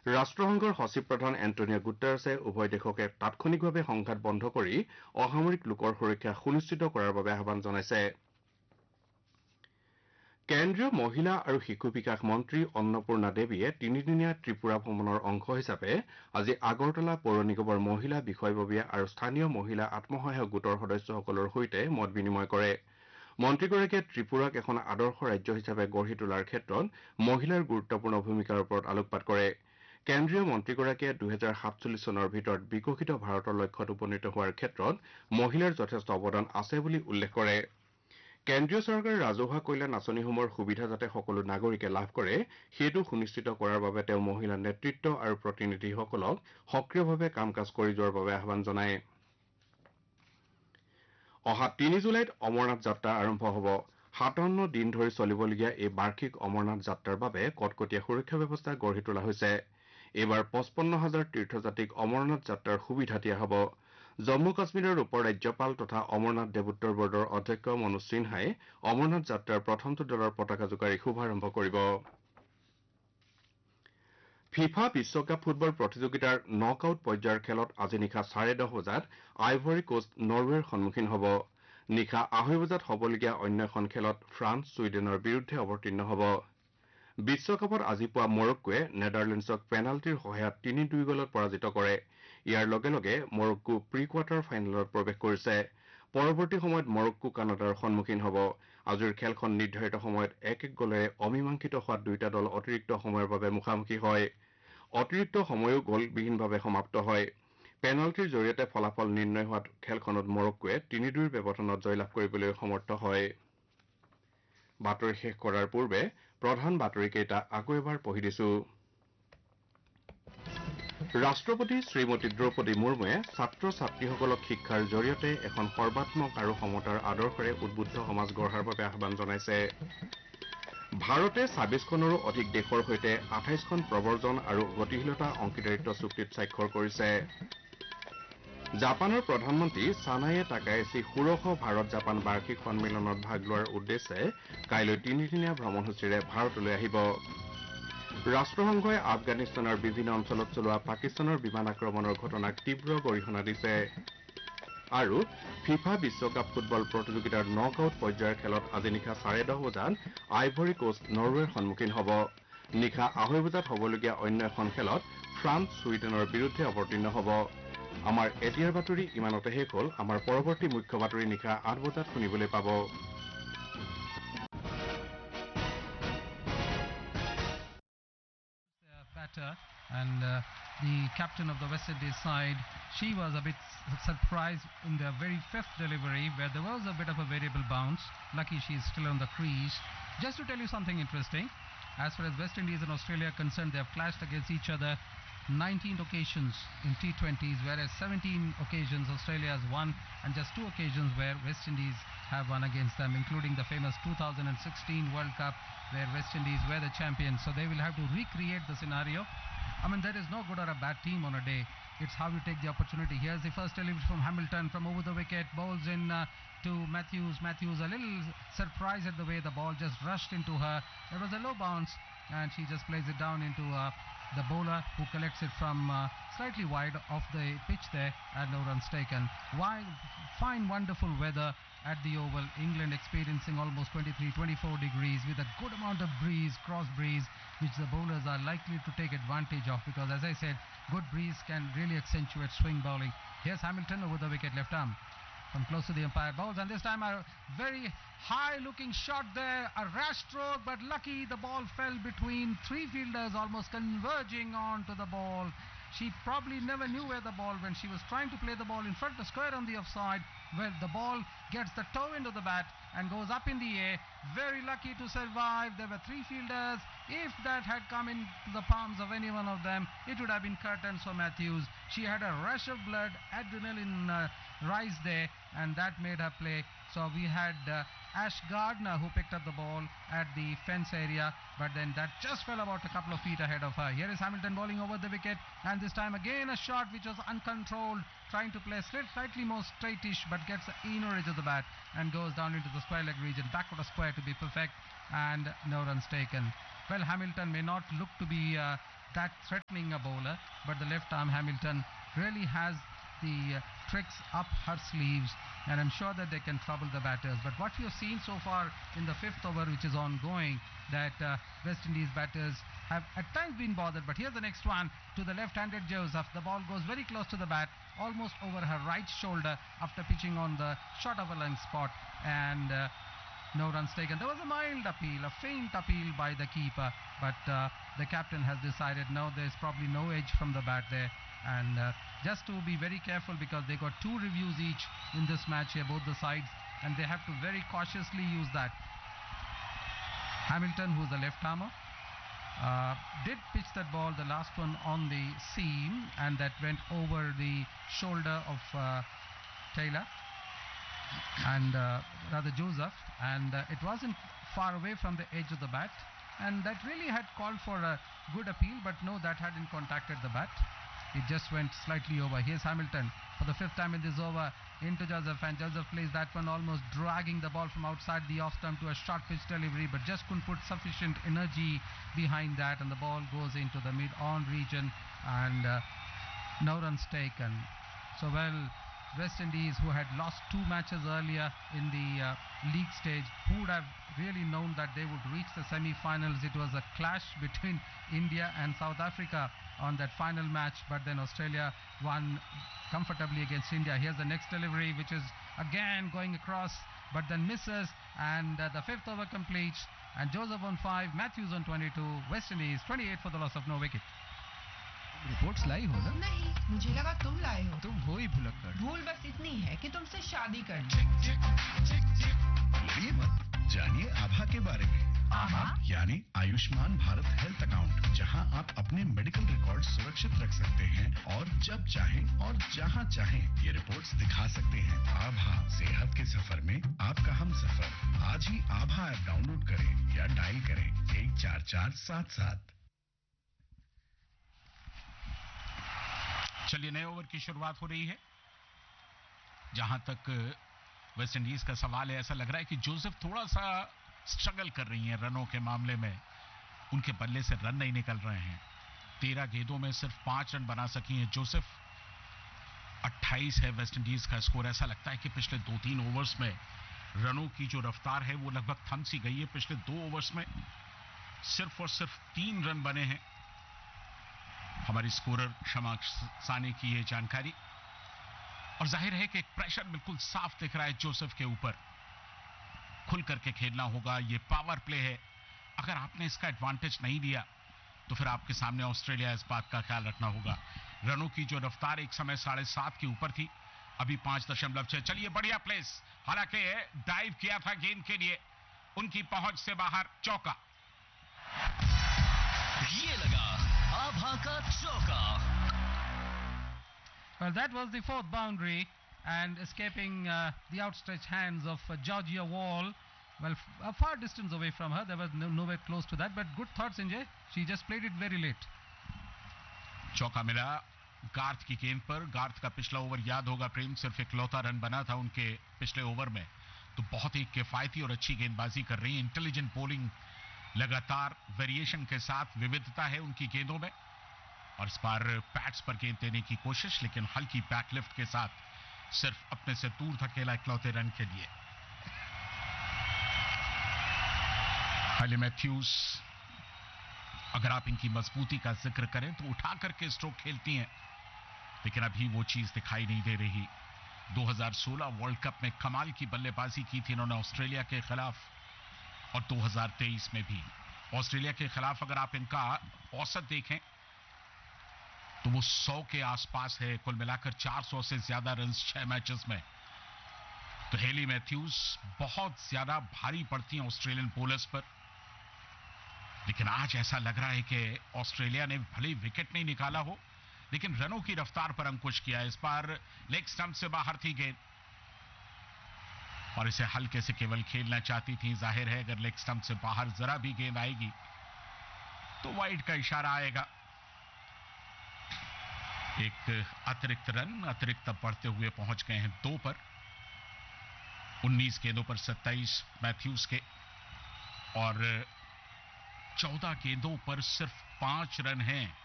ৰাষ্ট্ৰসংঘৰ সচিব প্ৰধান এণ্টনিঅ গুটেৰেছে উভয় দেশকে তাৎক্ষণিকভাৱে সংঘাত বন্ধ কৰি অসামৰিক লোকৰ সুৰক্ষা সুনিশ্চিত কৰাৰ বাবে আহ্বান জনাইছে কেন্দ্ৰীয় মহিলা আৰু শিশু বিকাশ মন্ত্ৰী অন্নপূৰ্ণা দেৱীয়ে তিনিদিনীয়া ত্ৰিপুৰা ভ্ৰমণৰ অংশ হিচাপে আজি আগৰতলা পৌৰ নিগমৰ মহিলা বিষয়ববীয়া আৰু স্থানীয় মহিলা আত্মসহায়ক গোটৰ সদস্যসকলৰ সৈতে মত বিনিময় কৰে মন্ত্ৰীগৰাকীয়ে ত্ৰিপুৰাক এখন আদৰ্শ ৰাজ্য হিচাপে গঢ়ি তোলাৰ ক্ষেত্ৰত মহিলাৰ গুৰুত্বপূৰ্ণ ভূমিকাৰ ওপৰত আলোকপাত কৰে কেন্দ্ৰীয় মন্ত্ৰীগৰাকীয়ে 2047 চনৰ ভিতৰত বিকশিত ভাৰতৰ লক্ষ্যত উপনীত হোৱাৰ ক্ষেত্ৰত মহিলাৰ যথেষ্ট অৱদান আছে বুলি উল্লেখ কৰে কেন্দ্ৰীয় চৰকাৰে ৰাজহুৱা কল্যাণ আঁচনিসমূহৰ সুবিধা যাতে সকলো নাগৰিকে লাভ কৰে সেইটো সুনিশ্চিত কৰাৰ বাবে তেওঁ মহিলা নেতৃত্ব আৰু প্ৰতিনিধিসকলক সক্ৰিয়ভাৱে কাম কাজ কৰি যোৱাৰ বাবে আহ্বান জনায় অহা ৩ জুলাইত অমৰনাথ যাত্ৰা আৰম্ভ হ'ব ৫৭ দিন ধৰি চলিবলগীয়া এই বাৰ্ষিক অমৰনাথ যাত্ৰাৰ বাবে কটকটীয়া সুৰক্ষা ব্যৱস্থা গঢ়ি তোলা হৈছে এইবাৰ ৫৫,০০০ তীৰ্থযাত্ৰীক অমৰনাথ যাত্ৰাৰ সুবিধা দিয়া হ'ব জম্মু কাশ্মীৰৰ উপ ৰাজ্যপাল তথা অমৰনাথ দেৱোত্তৰ বৰ্ডৰ অধ্যক্ষ মনোজ সিনহাই অমৰনাথ যাত্ৰাৰ প্ৰথমটো দলৰ পতাকা জোকাৰি শুভাৰম্ভ কৰিব ফিফা বিশ্বকাপ ফুটবল প্ৰতিযোগিতাৰ নক আউট পৰ্যায়ৰ খেলত আজি নিশা 10:30 বজাত আইভৰী কোষ্ট নৰৱেৰ সন্মুখীন হ'ব নিশা 2:30 বজাত হ'বলগীয়া অন্য এখন খেলত ফ্ৰান্স ছুইডেনৰ বিৰুদ্ধে অৱতীৰ্ণ হ'ব বিশ্বকাপত আজি পুৱা মৰক্কোৱে নেদাৰলেণ্ডছক পেনাল্টিৰ সহায়ত 3-2 গলত পৰাজিত কৰে ইয়াৰ লগে লগে মৰক্কো প্ৰি কোৱাৰ্টাৰ ফাইনেলত প্ৰৱেশ কৰিছে পৰৱৰ্তী সময়ত মৰক্কো কানাডাৰ সন্মুখীন হ'ব আজিৰ খেলখন নিৰ্ধাৰিত সময়ত 1-1 গলেৰে অমীমাংসিত হোৱা দুয়োটা দল অতিৰিক্ত সময়ৰ বাবে মুখামুখি হয় অতিৰিক্ত সময়ো গলবিহীনভাৱে সমাপ্ত হয় পেনাল্টিৰ জৰিয়তে ফলাফল নিৰ্ণয় হোৱাত খেলখনত মৰক্কোৱে 3-2ৰ ব্যৱধানত জয়লাভ কৰিবলৈ সমৰ্থ হয় বাতৰি শেষ কৰাৰ পূৰ্বে প্ৰধান বাতৰিকেইটা আকৌ এবাৰ পঢ়ি দিছো ৰাষ্ট্ৰপতি শ্ৰীমতী দ্ৰৌপদী মুৰ্মুৱে ছাত্ৰ ছাত্ৰীসকলক শিক্ষাৰ জৰিয়তে এখন সৰ্বাত্মক আৰু সমতাৰ আদৰ্শৰে উদ্বুদ্ধ সমাজ গঢ়াৰ বাবে আহ্বান জনাইছে ভাৰতে 26খনৰো অধিক দেশৰ সৈতে 28খন প্ৰব্ৰজন আৰু গতিশীলতা অংশীদাৰিত্ব চুক্তিত স্বাক্ষৰ কৰিছে জাপানৰ প্ৰধানমন্ত্ৰী ছানায়ে টাকায়েছি ষোড়শ ভাৰত জাপান বাৰ্ষিক সন্মিলনত ভাগ লোৱাৰ উদ্দেশ্যে কাইলৈ 3দিনীয়া ভ্ৰমণসূচীৰে ভাৰতলৈ আহিব ৰাষ্ট্ৰসংঘই আফগানিস্তানৰ বিভিন্ন অঞ্চলত চলোৱা পাকিস্তানৰ বিমান আক্ৰমণৰ ঘটনাক তীব্ৰ গৰিহণা দিছে আৰু ফিফা বিশ্বকাপ ফুটবল প্ৰতিযোগিতাৰ নক আউট পৰ্যায়ৰ খেলত আজি নিশা 10:30 বজাত আইভৰী কোষ্ট নৰৱেৰ সন্মুখীন হ'ব নিশা 2:30 বজাত হ'বলগীয়া অন্য এখন খেলত ফ্ৰান্স ছুইডেনৰ বিৰুদ্ধে অৱতীৰ্ণ হ'ব আমাৰ এতিয়াৰ বাতৰি ইমানতে শেষ হ'ল আমাৰ পৰৱৰ্তী মুখ্য বাতৰি নিশা 8 বজাত শুনিবলৈ পাব Batter and the captain of the West Indies side, she was a bit surprised in the very fifth delivery where there was a bit of a variable bounce. Lucky she's still on the crease. Just to tell you something interesting, as far as West Indies and Australia are concerned, they have clashed against each other 19 occasions in T20s, whereas 17 occasions Australia has won, and just 2 occasions where West Indies have won against them, including the famous 2016 World Cup where West Indies were the champions. So they will have to recreate the scenario. I mean, there is no good or a bad team on a day. It's how you take the opportunity. Here's the first delivery from Hamilton from over the wicket, bowls in to Matthews. Matthews a little surprised at the way the ball just rushed into her. It was a low bounce and she just plays it down into the bowler, who collects it from slightly wide off the pitch there, and no runs taken. Fine wonderful weather at the Oval. England experiencing almost 23-24 degrees with a good amount of breeze, cross breeze, which the bowlers are likely to take advantage of, because as I said, good breeze can really accentuate swing bowling. Here's Hamilton over the wicket, left arm from close to the umpire, bowls, and this time a very high looking shot there, a rash stroke, but lucky the ball fell between 3 fielders, almost converging onto the ball. She probably never knew where the ball went. She was trying to play the ball in front, the square on the offside, where the ball gets the toe into the bat and goes up in the air. Very lucky to survive. There were 3 fielders. If that had come into the palms of any one of them, it would have been curtains for Matthews. She had a rush of blood, adrenaline rise there, and that made her play. So we had Ash Gardner, who picked up the ball at the fence area, but then that just fell about a couple of feet ahead of her. Here is Hamilton bowling over the wicket, and this time again a shot which was uncontrolled, trying to play slightly more straightish, but gets the inner edge of the bat and goes down into the square leg region, backward of square to be perfect, and no runs taken. Well, Hamilton may not look to be that threatening a bowler, but the left arm Hamilton really has the tricks up her sleeves, and I'm sure that they can trouble the batters. But what we have seen so far in the fifth over, which is ongoing, that West Indies batters have at times been bothered. But here's the next one to the left-handed Joseph. The ball goes very close to the bat, almost over her right shoulder after pitching on the short of a length spot, and no runs taken. There was a mild appeal, a faint appeal by the keeper, but the captain has decided no, there's probably no edge from the bat there, and just to be very careful, because they got 2 reviews each in this match here, both the sides, and they have to very cautiously use that. Hamilton, who's a left-armer, did pitch that ball, the last one, on the seam, and that went over the shoulder of Taylor, and rather Joseph, and it wasn't far away from the edge of the bat, and that really had called for a good appeal, but no, that hadn't contacted the bat. It just went slightly over. Here's Hamilton for the 5th time in this over into Joseph, and Joseph plays that one, almost dragging the ball from outside the off stump to a short pitch delivery, but just couldn't put sufficient energy behind that, and the ball goes into the mid-on region, and no runs taken. So, well, West Indies, who had lost 2 matches earlier in the league stage, who would have really known that they would reach the semi-finals. It was a clash between India and South Africa on that final match, but then Australia won comfortably against India. Here's the next delivery, which is again going across, but then misses, and the 5th over completes, and Joseph on 5, Matthews on 22, West Indies 28 for the loss of no wicket. Reports लाई हो ना? नहीं, मुझे लगा तुम लाए हो। तुम हो ही भुलक्कड़। भूल बस इतनी है कि तुमसे शादी करनी। ये मत जानिए आभा के बारे में। आभा यानी आयुष्मान भारत हेल्थ अकाउंट, जहां आप अपने मेडिकल रिकॉर्ड सुरक्षित रख सकते हैं और जब चाहें और जहां चाहें ये रिपोर्ट्स दिखा सकते हैं। आभा, सेहत के सफर में आपका हम सफर। आज ही आभा ऐप डाउनलोड करें या डायल करें 14477। चलिए, नए ओवर की शुरुआत हो रही है। जहां तक वेस्ट इंडीज का सवाल है, ऐसा लग रहा है कि जोसेफ थोड़ा सा स्ट्रगल कर रही हैं रनों के मामले में। उनके बल्ले से रन नहीं निकल रहे हैं। 13 गेंदों में सिर्फ 5 रन बना सकी हैं जोसेफ। 28 है वेस्ट इंडीज का स्कोर। ऐसा लगता है कि पिछले 2-3 ओवर्स में रनों की जो रफ्तार है वो लगभग थम सी गई है। पिछले 2 ओवर्स में सिर्फ और सिर्फ 3 रन बने हैं। हमारी स्कोरर क्षमा सानी की ये जानकारी, और जाहिर है कि एक प्रेशर बिल्कुल साफ दिख रहा है जोसेफ के ऊपर। खुल करके खेलना होगा, ये पावर प्ले है। अगर आपने इसका एडवांटेज नहीं लिया तो फिर आपके सामने ऑस्ट्रेलिया, इस बात का ख्याल रखना होगा। रनों की जो रफ्तार एक समय 7.5 के ऊपर थी, अभी 5.6। चलिए, बढ़िया प्लेस, हालांकि डाइव किया था गेंद के लिए, उनकी पहुंच से बाहर, चौका। ये लगा आभा का चौका। Well, that was the 4th boundary, and escaping the outstretched hands of Georgia Wall. Well, a far distance away from her. There was nowhere close to that, but good thoughts, Sanjay. She just played it very late. चौका मिला Garth की गेंद पर। Garth का पिछला over याद होगा प्रेम, सिर्फ इकलौता रन बना था उनके पिछले ओवर में। तो बहुत ही किफायती और अच्छी गेंदबाजी कर रही है। इंटेलिजेंट बॉलिंग, लगातार वेरिएशन के साथ विविधता है उनकी गेंदों में, और इस बार पैड्स पर गेंद देने की कोशिश, लेकिन हल्की बैकलिफ्ट के साथ सिर्फ अपने से दूर धकेला इकलौते रन के लिए। हाइली मैथ्यूज, अगर आप इनकी मजबूती का जिक्र करें तो उठा करके स्ट्रोक खेलती हैं, लेकिन अभी वो चीज दिखाई नहीं दे रही। 2016 वर्ल्ड कप में कमाल की बल्लेबाजी की थी इन्होंने ऑस्ट्रेलिया के खिलाफ, और 2023 में भी ऑस्ट्रेलिया के खिलाफ अगर आप इनका औसत देखें तो वो 100 के आसपास है। कुल मिलाकर 400 से ज्यादा रन 6 मैचेस में। तो हेली मैथ्यूज बहुत ज्यादा भारी पड़ती हैं ऑस्ट्रेलियन बॉलर्स पर, लेकिन आज ऐसा लग रहा है कि ऑस्ट्रेलिया ने भले विकेट नहीं निकाला हो, लेकिन रनों की रफ्तार पर अंकुश किया। इस बार लेग स्टंप से बाहर थी गेंद, और इसे हल्के से केवल खेलना चाहती थी। जाहिर है अगर लेग स्टंप से बाहर जरा भी गेंद आएगी तो वाइड का इशारा आएगा। एक अतिरिक्त रन, अतिरिक्त बढ़ते हुए पहुंच गए हैं 2 पर। 19 गेंदों पर 27 मैथ्यूज के, और 14 गेंदों पर सिर्फ 5 रन हैं